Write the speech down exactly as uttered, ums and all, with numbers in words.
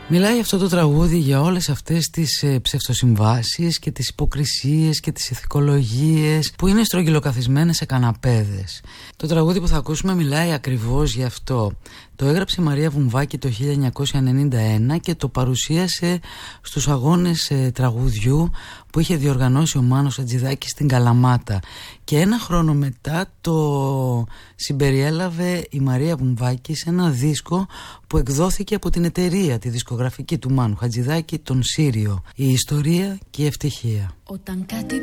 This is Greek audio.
Μιλάει αυτό το τραγούδι για όλες αυτές τις ε, ψευτοσυμβάσεις και τις υποκρισίες και τις ηθικολογίες που είναι στρογγυλοκαθισμένες σε καναπέδες. Το τραγούδι που θα ακούσουμε μιλάει ακριβώς γι' αυτό. Το έγραψε η Μαρία Βουμβάκη το χίλια εννιακόσια ενενήντα ένα και το παρουσίασε στους αγώνες ε, τραγουδιού που είχε διοργανώσει ο Μάνος Ατζηδάκης στην Καλαμάτα. Και ένα χρόνο μετά το συμπεριέλαβε η Μαρία Βουμβάκη σε ένα δίσκο που εκδόθηκε από την εταιρεία, τη δισκογραφική του Μάνου Χατζηδάκη, τον Σύριο. Η ιστορία και η ευτυχία. Όταν κάτι